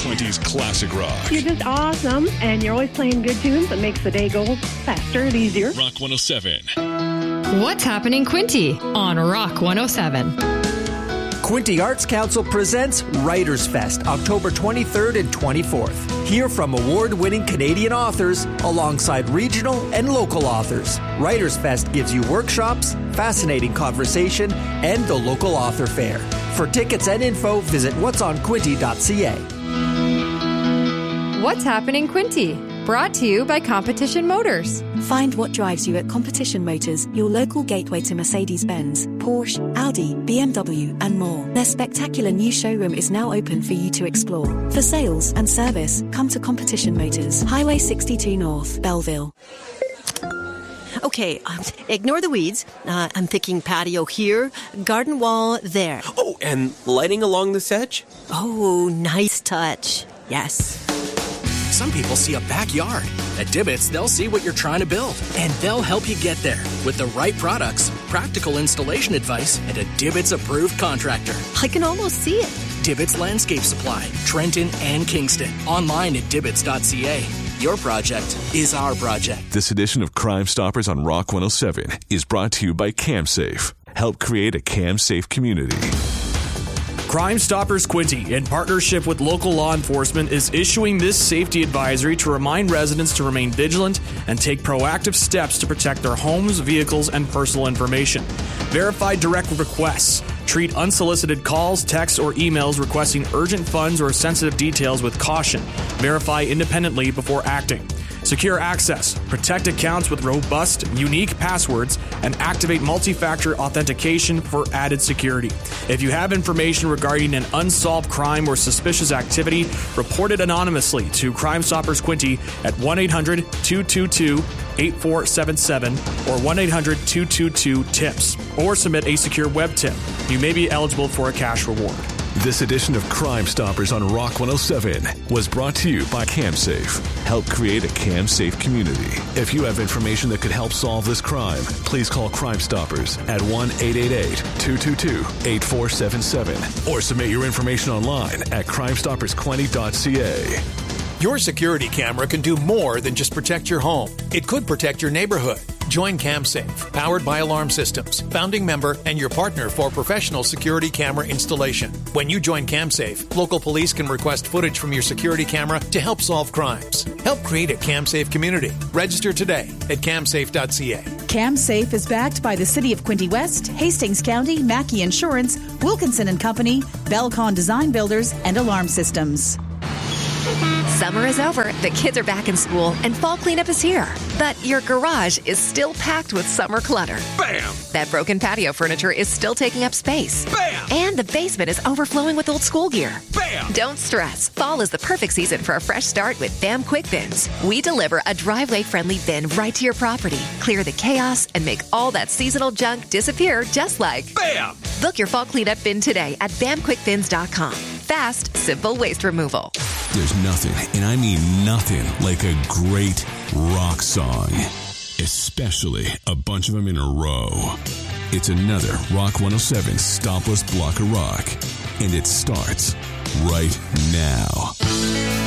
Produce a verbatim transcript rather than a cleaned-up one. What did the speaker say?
Quinty's classic rock. You're just awesome, and you're always playing good tunes that makes the day go faster and easier. Rock one oh seven. What's happening, Quinty, on Rock one oh seven. Quinty Arts Council presents Writers Fest, October twenty-third and twenty-fourth. Hear from award-winning Canadian authors alongside regional and local authors. Writers Fest gives you workshops, fascinating conversation, and the local author fair. For tickets and info, visit what's on quinty dot c a. What's happening, Quinty? Brought to you by Competition Motors. Find what drives you at Competition Motors, your local gateway to Mercedes-Benz, Porsche, Audi, B M W, and more. Their spectacular new showroom is now open for you to explore. For sales and service, come to Competition Motors, Highway sixty-two North, Belleville. Okay, um, ignore the weeds. Uh, I'm thinking patio here, garden wall there. Oh, and lighting along this edge? Oh, nice touch. Yes. Some people see a backyard. At Dibbets, they'll see what you're trying to build, and they'll help you get there with the right products, practical installation advice, and a Dibbets-approved contractor. I can almost see it. Dibbets Landscape Supply, Trenton and Kingston. Online at dibbets dot c a. Your project is our project. This edition of Crime Stoppers on Rock one oh seven is brought to you by CamSafe. Help create a cam-safe community. Crime Stoppers Quinty, in partnership with local law enforcement, is issuing this safety advisory to remind residents to remain vigilant and take proactive steps to protect their homes, vehicles, and personal information. Verify direct requests. Treat unsolicited calls, texts, or emails requesting urgent funds or sensitive details with caution. Verify independently before acting. Secure access, protect accounts with robust, unique passwords, and activate multi-factor authentication for added security. If you have information regarding an unsolved crime or suspicious activity, report it anonymously to Crime Stoppers Quinty at one eight hundred two two two eight four seven seven or one eight hundred two two two TIPS, or submit a secure web tip. You may be eligible for a cash reward. This edition of Crime Stoppers on Rock one oh seven was brought to you by CamSafe. Help create a cam-safe community. If you have information that could help solve this crime, please call Crime Stoppers at one eight eight eight two two two eight four seven seven or submit your information online at crime stoppers quinty dot c a. Your security camera can do more than just protect your home. It could protect your neighborhood. Join CamSafe, powered by Alarm Systems, founding member and your partner for professional security camera installation. When you join CamSafe, local police can request footage from your security camera to help solve crimes. Help create a CamSafe community. Register today at cam safe dot c a. CamSafe is backed by the City of Quinty West, Hastings County, Mackey Insurance, Wilkinson and Company, Belcon Design Builders, and Alarm Systems. Summer is over, the kids are back in school, and fall cleanup is here. But your garage is still packed with summer clutter. Bam! That broken patio furniture is still taking up space. Bam! And the basement is overflowing with old school gear. Bam! Don't stress. Fall is the perfect season for a fresh start with BAM Quick Bins. We deliver a driveway-friendly bin right to your property, clear the chaos, and make all that seasonal junk disappear just like BAM! Book your fall cleanup bin today at bam quick bins dot com. Fast, simple waste removal. There's nothing, and I mean nothing, like a great rock song. Especially a bunch of them in a row. It's another Rock one oh seven Stopless Block of Rock. And it starts right now.